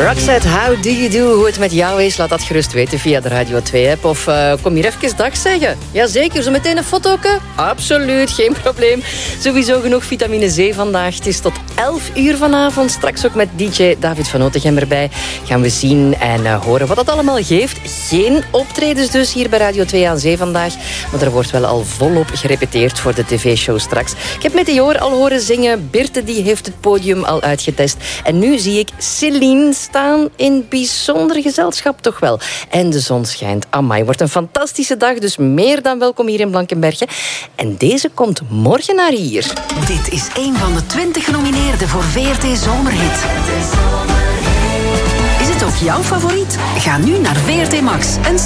Roxette, how do you do? Hoe het met jou is, laat dat gerust weten via de Radio 2-app. Of kom hier even dag zeggen. Jazeker, zo meteen een fotoke? Absoluut, geen probleem. Sowieso genoeg vitamine C vandaag. Het is tot 11 uur vanavond. Straks ook met DJ David van Otegem erbij. Gaan we zien en horen wat dat allemaal geeft. Geen optredens dus hier bij Radio 2 aan Zee vandaag. Maar er wordt wel al volop gerepeteerd voor de tv-show straks. Ik heb Meteor al horen zingen. Birte die heeft het podium al uitgetest. En nu zie ik Celine staan in bijzonder gezelschap toch wel. En de zon schijnt. Amai, wordt een fantastische dag, dus meer dan welkom hier in Blankenberge. En deze komt morgen naar hier. Dit is een van de 20 genomineerden voor VRT Zomerhit. Is het ook jouw favoriet? Ga nu naar VRT Max en